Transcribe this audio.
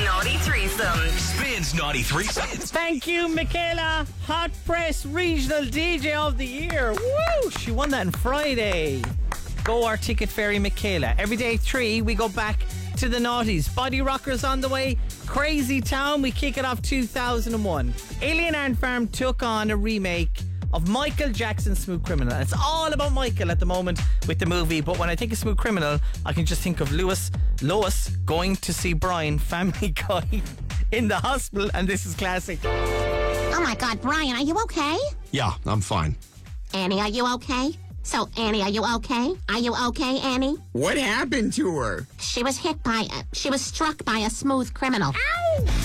Naughty Threesome. Spins Naughty Threesome. Thank you, Michaela. Hot Press Regional DJ of the Year. Woo! She won that on Friday. Go our ticket fairy, Michaela. Every day 3, we go back to the noughties. Body Rockers on the way. Crazy Town, we kick it off 2001. Alien Ant Farm took on a remake of Michael Jackson's Smooth Criminal. It's all about Michael at the moment with the movie, but when I think of Smooth Criminal, I can just think of Lois going to see Brian, Family Guy, in the hospital, and this is classic. Oh my God, Brian, are you okay? Yeah, I'm fine. Annie, are you okay? So, Annie, are you okay? Are you okay, Annie? What happened to her? She was struck by a smooth criminal. Ow!